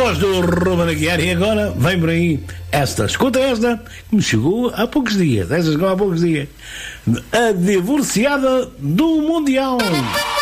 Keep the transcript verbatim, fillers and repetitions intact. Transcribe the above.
voz do Ruben Aguiar, e agora vem por aí esta, escuta esta, que me chegou há poucos dias, esta chegou há poucos dias, a divorciada do Mundial.